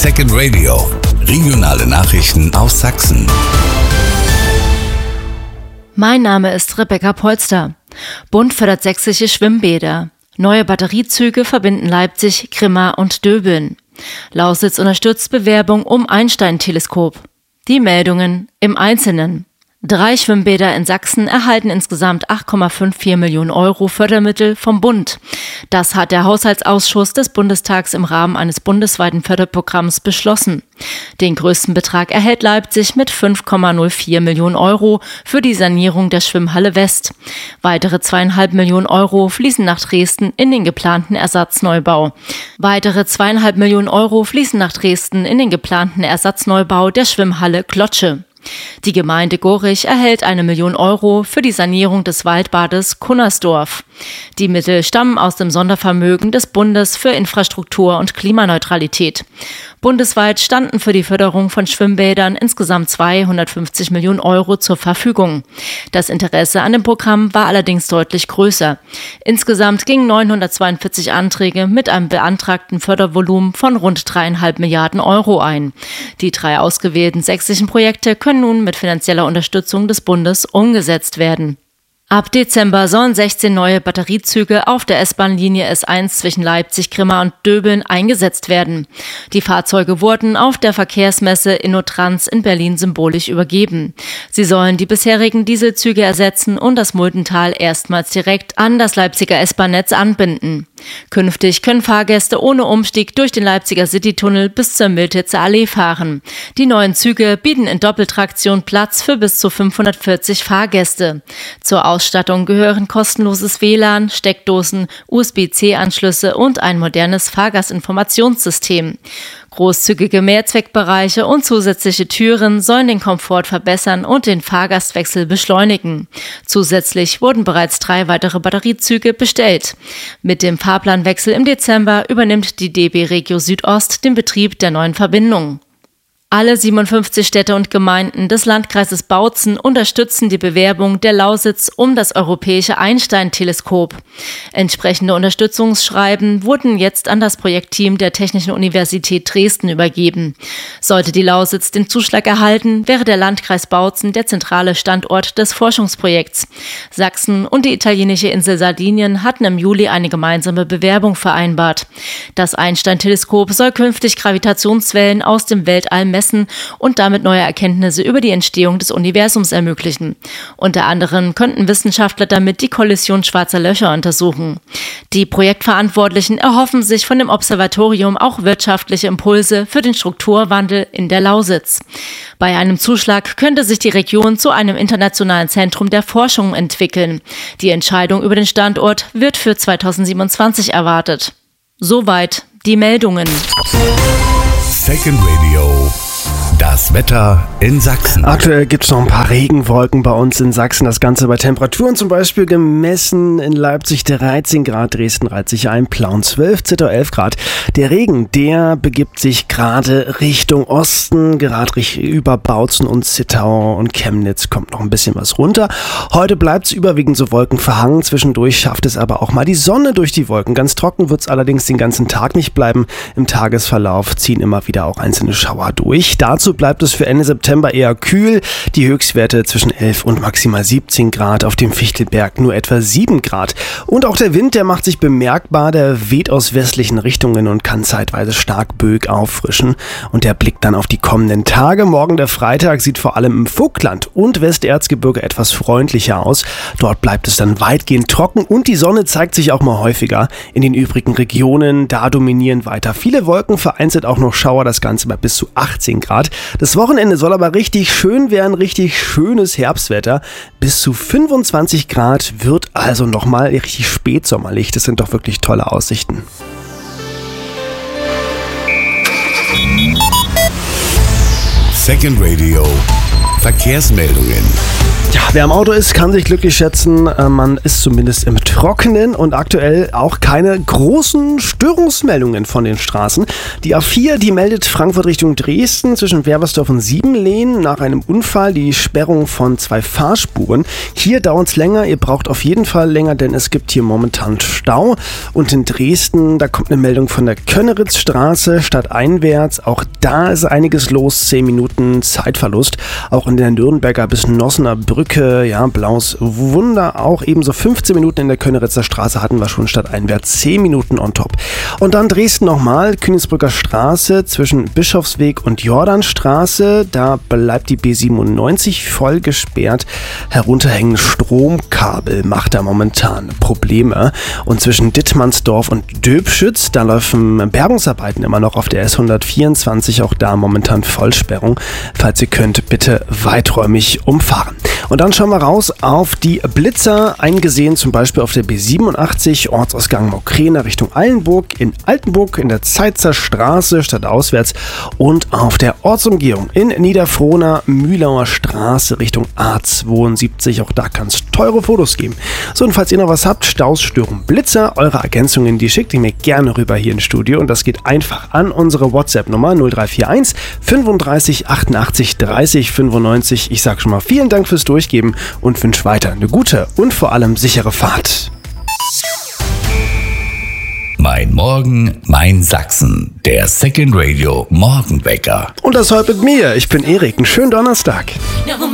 Second Radio. Regionale Nachrichten aus Sachsen. Mein Name ist Rebecca Polster. Bund fördert sächsische Schwimmbäder. Neue Batteriezüge verbinden Leipzig, Grimma und Döbeln. Lausitz unterstützt Bewerbung um Einstein-Teleskop. Die Meldungen im Einzelnen. 3 Schwimmbäder in Sachsen erhalten insgesamt 8,54 Millionen Euro Fördermittel vom Bund. Das hat der Haushaltsausschuss des Bundestags im Rahmen eines bundesweiten Förderprogramms beschlossen. Den größten Betrag erhält Leipzig mit 5,04 Millionen Euro für die Sanierung der Schwimmhalle West. Weitere 2,5 Millionen Euro fließen nach Dresden in den geplanten Ersatzneubau. Weitere 2,5 Millionen Euro fließen nach Dresden in den geplanten Ersatzneubau der Schwimmhalle Klotsche. Die Gemeinde Gorich erhält 1 Million Euro für die Sanierung des Waldbades Kunnersdorf. Die Mittel stammen aus dem Sondervermögen des Bundes für Infrastruktur und Klimaneutralität. Bundesweit standen für die Förderung von Schwimmbädern insgesamt 250 Millionen Euro zur Verfügung. Das Interesse an dem Programm war allerdings deutlich größer. Insgesamt gingen 942 Anträge mit einem beantragten Fördervolumen von rund 3,5 Milliarden Euro ein. Die 3 ausgewählten sächsischen Projekte können nun mit finanzieller Unterstützung des Bundes umgesetzt werden. Ab Dezember sollen 16 neue Batteriezüge auf der S-Bahn-Linie S1 zwischen Leipzig, Grimma und Döbeln eingesetzt werden. Die Fahrzeuge wurden auf der Verkehrsmesse InnoTrans in Berlin symbolisch übergeben. Sie sollen die bisherigen Dieselzüge ersetzen und das Muldental erstmals direkt an das Leipziger S-Bahn-Netz anbinden. Künftig können Fahrgäste ohne Umstieg durch den Leipziger Citytunnel bis zur Miltitzer Allee fahren. Die neuen Züge bieten in Doppeltraktion Platz für bis zu 540 Fahrgäste. Zur Ausstattung gehören kostenloses WLAN, Steckdosen, USB-C-Anschlüsse und ein modernes Fahrgastinformationssystem. Großzügige Mehrzweckbereiche und zusätzliche Türen sollen den Komfort verbessern und den Fahrgastwechsel beschleunigen. Zusätzlich wurden bereits 3 weitere Batteriezüge bestellt. Mit dem Fahrplanwechsel im Dezember übernimmt die DB Regio Südost den Betrieb der neuen Verbindung. Alle 57 Städte und Gemeinden des Landkreises Bautzen unterstützen die Bewerbung der Lausitz um das europäische Einstein-Teleskop. Entsprechende Unterstützungsschreiben wurden jetzt an das Projektteam der Technischen Universität Dresden übergeben. Sollte die Lausitz den Zuschlag erhalten, wäre der Landkreis Bautzen der zentrale Standort des Forschungsprojekts. Sachsen und die italienische Insel Sardinien hatten im Juli eine gemeinsame Bewerbung vereinbart. Das Einstein-Teleskop soll künftig Gravitationswellen aus dem Weltall messen und damit neue Erkenntnisse über die Entstehung des Universums ermöglichen. Unter anderem könnten Wissenschaftler damit die Kollision schwarzer Löcher untersuchen. Die Projektverantwortlichen erhoffen sich von dem Observatorium auch wirtschaftliche Impulse für den Strukturwandel in der Lausitz. Bei einem Zuschlag könnte sich die Region zu einem internationalen Zentrum der Forschung entwickeln. Die Entscheidung über den Standort wird für 2027 erwartet. Soweit die Meldungen. Second Radio. Das Wetter in Sachsen. Aktuell gibt es noch ein paar Regenwolken bei uns in Sachsen. Das Ganze bei Temperaturen zum Beispiel gemessen in Leipzig 13 Grad, Dresden reiht sich ein, Plauen 12, Zittau 11 Grad. Der Regen, der begibt sich gerade Richtung Osten, gerade über Bautzen und Zittau und Chemnitz kommt noch ein bisschen was runter. Heute bleibt es überwiegend so wolkenverhangen, zwischendurch schafft es aber auch mal die Sonne durch die Wolken. Ganz trocken wird es allerdings den ganzen Tag nicht bleiben. Im Tagesverlauf ziehen immer wieder auch einzelne Schauer durch. Dazu bleibt es für Ende September eher kühl. Die Höchstwerte zwischen 11 und maximal 17 Grad, auf dem Fichtelberg nur etwa 7 Grad. Und auch der Wind, der macht sich bemerkbar, der weht aus westlichen Richtungen und kann zeitweise stark böig auffrischen. Und der Blick dann auf die kommenden Tage. Morgen der Freitag sieht vor allem im Vogtland und Westerzgebirge etwas freundlicher aus. Dort bleibt es dann weitgehend trocken und die Sonne zeigt sich auch mal häufiger. In den übrigen Regionen, da dominieren weiter viele Wolken, vereinzelt auch noch Schauer, das Ganze bei bis zu 18 Grad. Das Wochenende soll aber richtig schön werden, richtig schönes Herbstwetter. Bis zu 25 Grad wird also nochmal richtig spätsommerlich. Das sind doch wirklich tolle Aussichten. Second Radio. Verkehrsmeldungen. Ja, wer im Auto ist, kann sich glücklich schätzen. Man ist zumindest im Trockenen und aktuell auch keine großen Störungsmeldungen von den Straßen. Die A4, die meldet Frankfurt Richtung Dresden zwischen Werbersdorf und Siebenlehn nach einem Unfall die Sperrung von 2 Fahrspuren. Hier dauert es länger, ihr braucht auf jeden Fall länger, denn es gibt hier momentan Stau. Und in Dresden, da kommt eine Meldung von der Könneritzstraße stadteinwärts. Auch da ist einiges los, 10 Minuten Zeitverlust. Auch in der Nürnberger bis Nossener Brücke, ja, blaues Wunder, auch ebenso 15 Minuten in der Könneritzer Straße hatten wir schon stadteinwärts, 10 Minuten on top. Und dann Dresden nochmal, Königsbrücker Straße zwischen Bischofsweg und Jordanstraße, da bleibt die B97 voll gesperrt, herunterhängende Stromkabel macht da momentan Probleme. Und zwischen Dittmannsdorf und Döbschütz, da laufen Bergungsarbeiten immer noch auf der S124, auch da momentan Vollsperrung. Falls ihr könnt, bitte weiträumig umfahren. Und dann schauen wir raus auf die Blitzer, eingesehen zum Beispiel auf der B87, Ortsausgang Maukrena Richtung Eilenburg, in Altenburg, in der Zeitzer Straße stadtauswärts und auf der Ortsumgehung in Niederfrohna, Mühlauer Straße Richtung A72. Auch da kann es teure Fotos geben. So, und falls ihr noch was habt, Staus, Störungen, Blitzer, eure Ergänzungen, die schickt ihr mir gerne rüber hier ins Studio und das geht einfach an unsere WhatsApp-Nummer 0341 35 88 30 95. Ich sage schon mal vielen Dank fürs Durchgeben und wünsche weiter eine gute und vor allem sichere Fahrt. Mein Morgen, mein Sachsen. Der Second Radio Morgenwecker. Und das heute mit mir. Ich bin Erik. Einen schönen Donnerstag.